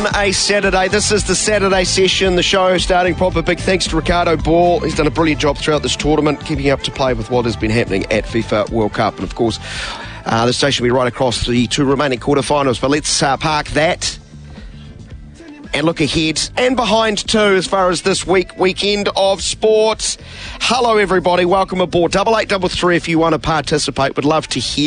on a Saturday. This is the Saturday session, the show starting proper. Big thanks to Ricardo Ball. He's done a brilliant job throughout this tournament, keeping up to play with what has been happening at FIFA World Cup. And of course, the station will be right across the two remaining quarterfinals. But let's park that and look ahead and behind too as far as this weekend of sports. Hello everybody, welcome aboard. 8833 if you want to participate. Would love to hear